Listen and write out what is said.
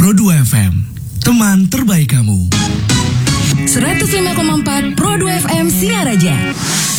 Pro2 FM, teman terbaik kamu. 105,4 Pro2 FM Singaraja.